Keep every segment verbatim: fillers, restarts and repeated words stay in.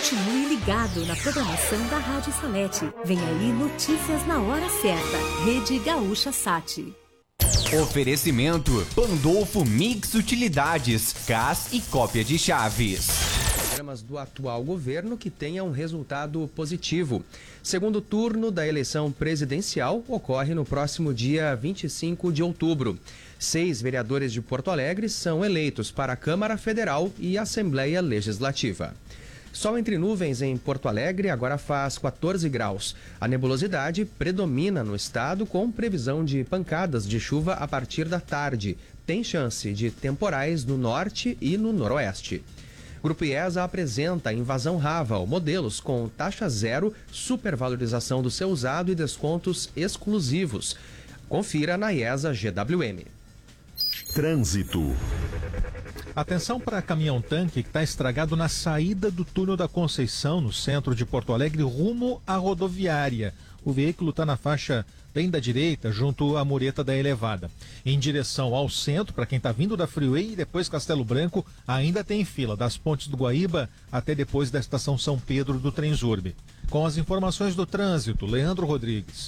Continue ligado na programação da Rádio Salete. Vem aí notícias na hora certa. Rede Gaúcha Sat. Oferecimento Pandolfo Mix Utilidades, C A S e cópia de chaves. Programas do atual governo que tenha um resultado positivo. Segundo turno da eleição presidencial ocorre no próximo dia vinte e cinco de outubro. Seis vereadores de Porto Alegre são eleitos para a Câmara Federal e Assembleia Legislativa. Sol entre nuvens em Porto Alegre, agora faz quatorze graus. A nebulosidade predomina no estado com previsão de pancadas de chuva a partir da tarde. Tem chance de temporais no norte e no noroeste. Grupo IESA apresenta Invasão Raval, modelos com taxa zero, supervalorização do seu usado e descontos exclusivos. Confira na IESA G W M. Trânsito. Atenção para caminhão-tanque que está estragado na saída do túnel da Conceição, no centro de Porto Alegre, rumo à rodoviária. O veículo está na faixa bem da direita, junto à mureta da elevada. Em direção ao centro, para quem está vindo da Freeway e depois Castelo Branco, ainda tem fila das Pontes do Guaíba até depois da estação São Pedro do Transurb. Com as informações do trânsito, Leandro Rodrigues.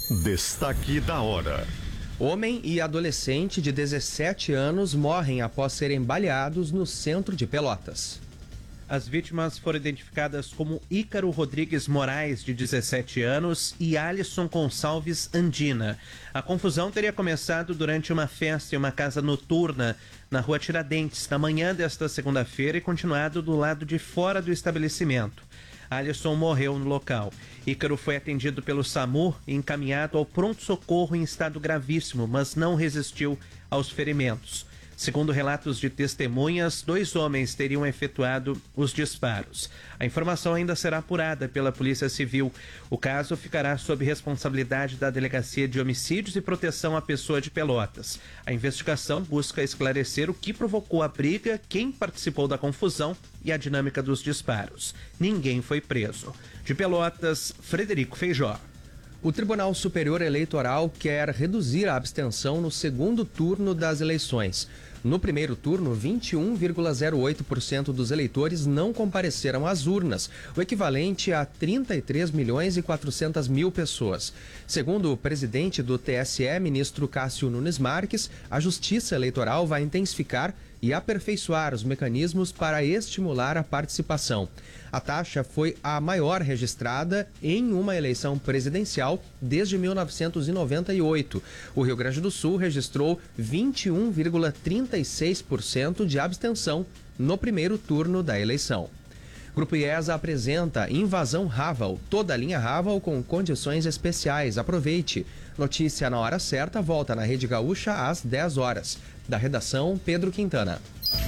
Destaque da hora. Homem e adolescente de dezessete anos morrem após serem baleados no centro de Pelotas. As vítimas foram identificadas como Ícaro Rodrigues Moraes, de dezessete anos, e Alisson Gonçalves Andina. A confusão teria começado durante uma festa em uma casa noturna na rua Tiradentes, na manhã desta segunda-feira, e continuado do lado de fora do estabelecimento. Alisson morreu no local. Ícaro foi atendido pelo SAMU e encaminhado ao pronto-socorro em estado gravíssimo, mas não resistiu aos ferimentos. Segundo relatos de testemunhas, dois homens teriam efetuado os disparos. A informação ainda será apurada pela Polícia Civil. O caso ficará sob responsabilidade da Delegacia de Homicídios e Proteção à Pessoa de Pelotas. A investigação busca esclarecer o que provocou a briga, quem participou da confusão e a dinâmica dos disparos. Ninguém foi preso. De Pelotas, Frederico Feijó. O Tribunal Superior Eleitoral quer reduzir a abstenção no segundo turno das eleições. No primeiro turno, vinte e um vírgula zero oito por cento dos eleitores não compareceram às urnas, o equivalente a trinta e três milhões e quatrocentas mil pessoas. Segundo o presidente do T S E, ministro Cássio Nunes Marques, a Justiça Eleitoral vai intensificar e aperfeiçoar os mecanismos para estimular a participação. A taxa foi a maior registrada em uma eleição presidencial desde mil novecentos e noventa e oito. O Rio Grande do Sul registrou vinte e um vírgula trinta e seis por cento de abstenção no primeiro turno da eleição. Grupo IESA apresenta Invasão Raval, toda a linha Raval com condições especiais. Aproveite. Notícia na hora certa volta na Rede Gaúcha às dez horas. Da redação, Pedro Quintana.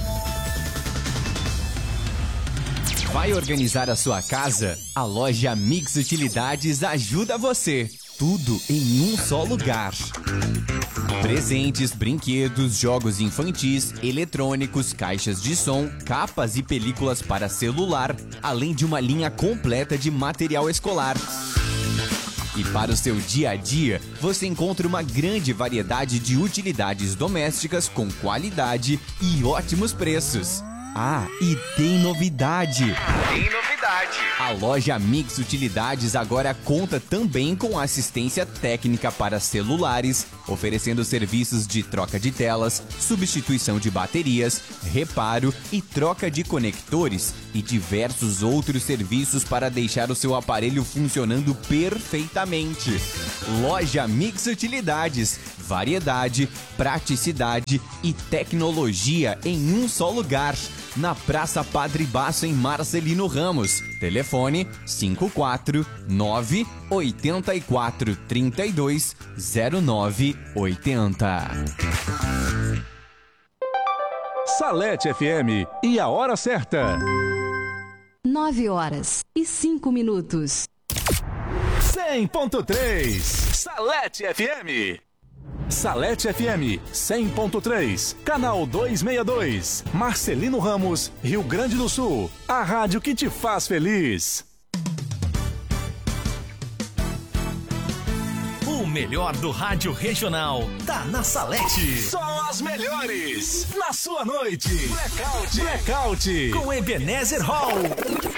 Vai organizar a sua casa? A loja Mix Utilidades ajuda você. Tudo em um só lugar. Presentes, brinquedos, jogos infantis, eletrônicos, caixas de som, capas e películas para celular, além de uma linha completa de material escolar. E para o seu dia a dia, você encontra uma grande variedade de utilidades domésticas com qualidade e ótimos preços. Ah, e tem novidade! Tem novidade! A loja Mix Utilidades agora conta também com assistência técnica para celulares, oferecendo serviços de troca de telas, substituição de baterias, reparo e troca de conectores e diversos outros serviços para deixar o seu aparelho funcionando perfeitamente. Loja Mix Utilidades, variedade, praticidade e tecnologia em um só lugar. Na Praça Padre Baço, em Marcelino Ramos. Telefone cinco quatro nove oito quatro três dois zero nove oito zero. Salete F M e a hora certa. nove horas e cinco minutos. cem ponto três Salete F M. Salete F M cem ponto três, canal duzentos e sessenta e dois, Marcelino Ramos, Rio Grande do Sul. A rádio que te faz feliz. O melhor do rádio regional tá na Salete. Só as melhores na sua noite. Blackout. Blackout. Com Ebenezer Hall.